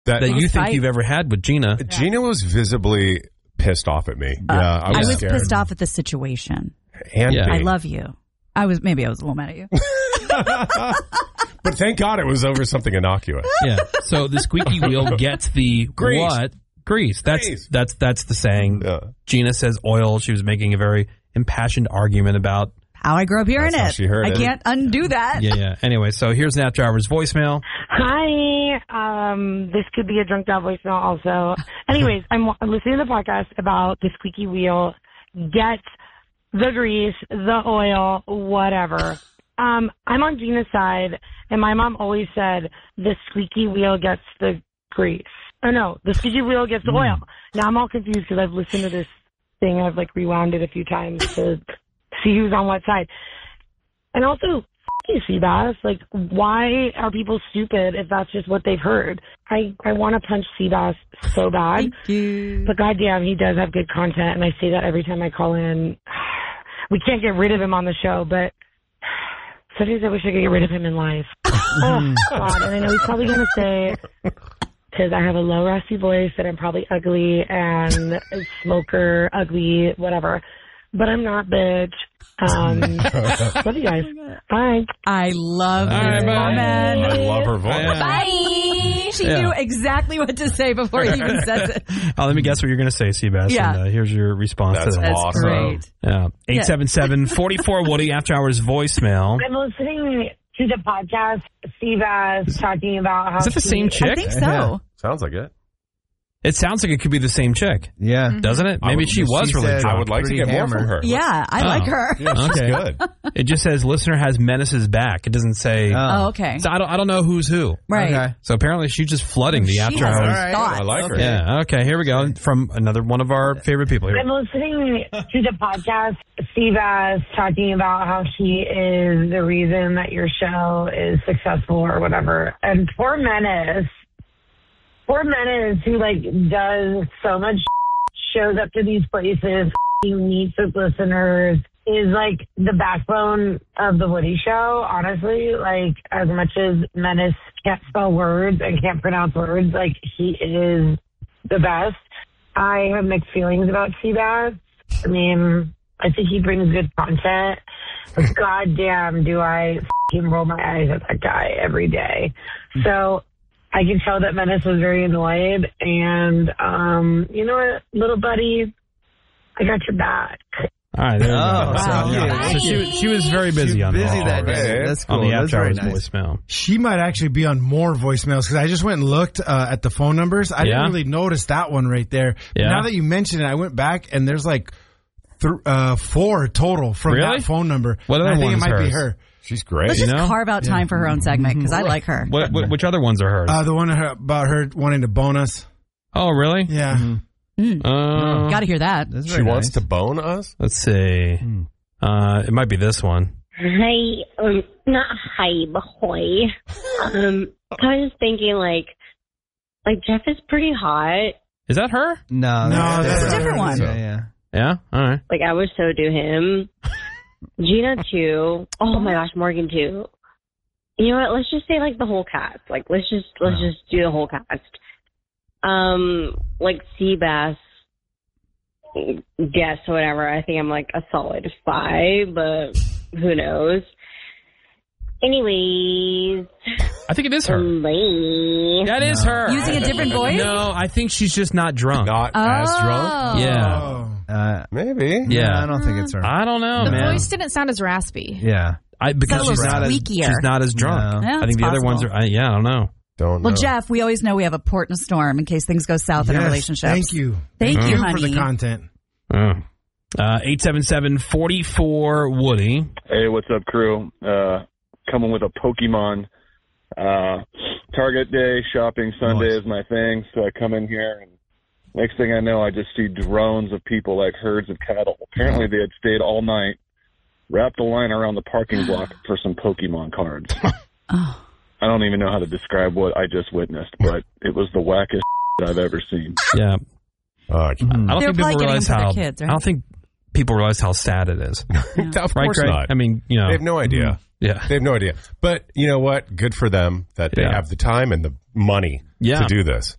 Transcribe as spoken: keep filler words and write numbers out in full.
that, that you think fight. you've ever had with Gina. Yeah. Gina was visibly pissed off at me. Uh, yeah, I was, I was scared. pissed off at the situation. And Yeah. me. I love you. I was maybe I was a little mad at you. But thank God it was over something innocuous. Yeah. So the squeaky wheel gets the Grease. what? Grease. That's Grease. that's that's the saying. Yeah. Gina says oil. She was making a very impassioned argument about. How I grew up hearing That's how it. she heard I it. can't undo that. Yeah, yeah. Anyway, so here's an after hours voicemail. Hi. Um, this could be a drunk dial voicemail also. Anyways, I'm w- listening to the podcast about the squeaky wheel. Get the grease, the oil, whatever. Um, I'm on Gina's side, and my mom always said the squeaky wheel gets the grease. Oh, no, the squeaky wheel gets the oil. Now I'm all confused because I've listened to this thing. I've, like, rewound it a few times to see who's on what side. And also, f- you, Seabass. Like, why are people stupid if that's just what they've heard? I, I want to punch Seabass so bad. Thank you. But goddamn, he does have good content, and I say that every time I call in. We can't get rid of him on the show, but sometimes I wish I could get rid of him in life. Oh, God. And I know he's probably going to say, because I have a low, raspy voice, and I'm probably ugly and a smoker, ugly, whatever. But I'm not, bitch. Um, love you guys. Bye. I love All this right, bye. woman. I love her voice. Yeah. Bye. She Yeah. knew exactly what to say before he even says it. Oh, let me guess what you're going to say, Seabass. Yeah. And, uh, here's your response That's to that. That's awesome. great. Yeah. eight seven seven, four four, Woody, after hours voicemail. I'm listening to the podcast, Seabass talking about how Is it the she- same chick? I think so. Yeah. Sounds like it. It sounds like it could be the same chick, Yeah. doesn't it? I Maybe would- she was she really said- drunk. I would like to Pretty get more hammered. from her. Yeah, I Oh. like her. Yeah, she's Okay. good. It just says listener has Menace's back. It doesn't say. Oh, okay. So I don't. I don't know who's who. Right. Okay. So apparently she's just flooding the She after has hours. her thoughts. I like her. Yeah. Okay. Here we go. From another one of our favorite people here. I'm listening to the podcast, Seabass talking about how she is the reason that your show is successful or whatever. And poor Menace, poor Menace who like does so much, shows up to these places, meets with listeners, is like the backbone of the Woody Show. Honestly, like as much as Menace can't spell words and can't pronounce words, like he is the best. I have mixed feelings about Seabass. I mean, I think he brings good content. But goddamn, do I f***ing roll my eyes at that guy every day. So I can tell that Menace was very annoyed. And um, you know what, little buddy, I got your back. All right. There we Oh, go. wow. So, yeah. So she, she was very busy She on busy the, that All day. right. That's cool. on the That's after very hours nice. voicemail. She might actually be on more voicemails because I just went and looked uh, at the phone numbers. I Yeah? didn't really notice that one right there. But Yeah. now that you mentioned it, I went back and there's like th- uh, four total from Really? that phone number. What And other I think one's it might be hers? her. She's great. Let's You just know? carve out time for her own segment because I like her. What, what, which other ones are hers? Uh, the one about her wanting to bone us. oh, really? Yeah. Uh, Got to hear that. That's She very wants nice. to bone us? let's see. Uh, it might be this one. Hi, um, not hi, boy. Um, I was thinking, like, like Jeff is pretty hot. Is that her? No, No, that's, that's a different one. Yeah, yeah. Yeah. All right. Like, I would so do him. Gina too. Oh my gosh, Morgan too. You know what? Let's just say like the whole cast. Like, let's just let's just do the whole cast. Um, like Seabass. Guess whatever. I think I'm like a solid five, but who knows? Anyways, I think it is her. Bye. That is her. Using a different voice? No, I think she's just not drunk. Not Oh. as drunk? Yeah. Oh. Uh, Maybe. Yeah. no, I don't think it's her. I don't know, The man. voice didn't sound as raspy. Yeah. I, because Sounds she's a not, little as, squeakier. she's not as drunk. No. Yeah, I think it's the other ones possible. are. I, yeah, I don't know. Don't Well, know. Jeff, we always know we have a port and a storm in case things go south in a Yes, relationship. Thank you. Thank Thank you, you for honey. the content. Oh. Uh, eight seven seven, four four, Woody. Hey, what's up, crew? Uh, coming with a Pokemon. Uh, Target day, shopping Sunday Nice. is my thing, so I come in here, and next thing I know, I just see drones of people like herds of cattle. Apparently, they had stayed all night, wrapped a line around the parking block for some Pokemon cards. Oh. I don't even know how to describe what I just witnessed, but it was the wackest I've ever seen. Yeah. Uh, I don't They're think probably people getting realize them for their how. kids, right? I don't think people realize how sad it is. of Right, course Greg? not. I mean, you know. They have no idea. Yeah. They have no idea. But you know what? Good for them that they Yeah. have the time and the money Yeah. to do this.